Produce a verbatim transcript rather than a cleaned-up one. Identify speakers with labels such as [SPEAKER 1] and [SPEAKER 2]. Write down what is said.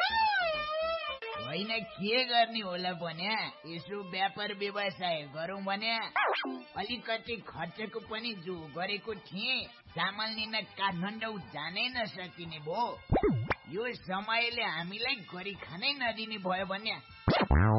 [SPEAKER 1] होइन के गर्ने होला भने यसो व्यापार व्यवसाय गरौँ भने अलिकति खर्चको पनि जो गरेको थिएँ चामल लिन काठमाडौँ जानै नसकिने भो। यो समयले हामीलाई गरी खानै नदिने भयो भने